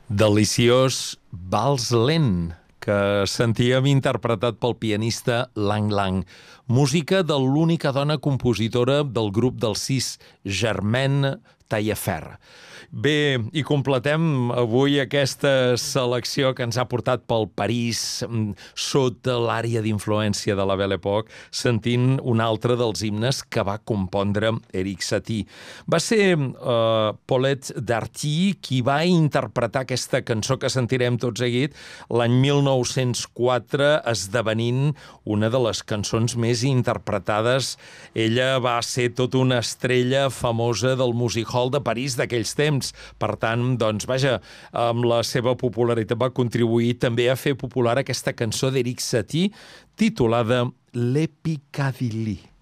Deliciós vals lent que sentíem interpretat pel pianista Lang Lang. Música de l'única dona compositora del grup dels sis, Germaine Taillefer. Bé, i completem avui aquesta selecció que ens ha portat pel París, sota l'àrea d'influència de la Belle Époque, sentint un altre dels himnes que va compondre Erik Satie. Va ser Paulette Darty qui va interpretar aquesta cançó que sentirem tot seguit l'any 1904, esdevenint una de les cançons més interpretades. Ella va ser tota una estrella famosa del Music Hall de París d'aquells temps. Per tant, doncs, vaja, amb la seva popularitat va contribuir també a fer popular aquesta cançó d'Erik Satie titulada Le Picadilly.